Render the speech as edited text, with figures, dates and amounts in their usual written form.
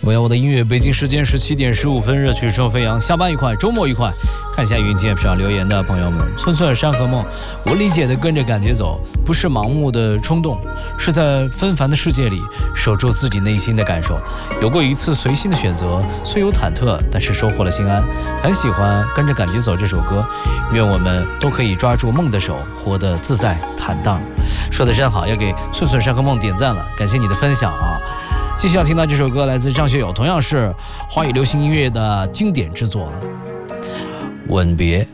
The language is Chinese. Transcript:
我要我的音乐，北京时间17点15分，热曲正飞扬，下班愉快，周末愉快。看一下云间上留言的朋友们，寸寸山河梦，我理解的跟着感觉走，不是盲目的冲动，是在纷繁的世界里守住自己内心的感受。有过一次随心的选择，虽有忐忑，但是收获了心安。很喜欢跟着感觉走这首歌，愿我们都可以抓住梦的手，活得自在坦荡。说得真好，要给寸寸山河梦点赞了，感谢你的分享啊！继续要听到这首歌来自张学友，同样是华语流行音乐的经典之作了，《吻别》。